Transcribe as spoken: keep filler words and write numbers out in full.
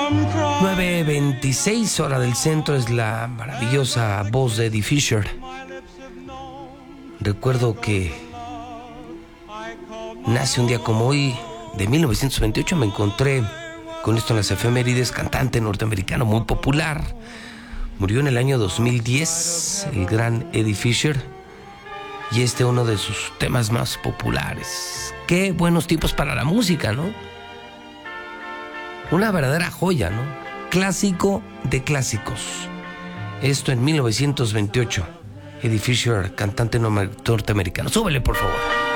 nueve veintiséis, hora del centro, es la maravillosa voz de Eddie Fisher. Recuerdo que nace un día como hoy de mil novecientos veintiocho. Me encontré con esto en las efemérides. Cantante norteamericano muy popular. Murió en el año dos mil diez el gran Eddie Fisher. Y este uno de sus temas más populares. Qué buenos tiempos para la música, ¿no? Una verdadera joya, ¿no? Clásico de clásicos. Esto en mil novecientos veintiocho. Eddie Fisher, cantante norteamericano. Súbele, por favor.